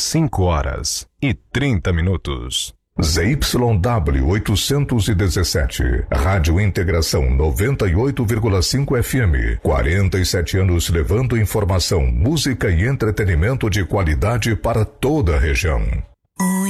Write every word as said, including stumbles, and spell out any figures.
cinco horas e trinta minutos. Z Y W oitocentos e dezessete, Rádio Integração noventa e oito vírgula cinco F M, quarenta e sete anos levando informação, música e entretenimento de qualidade para toda a região.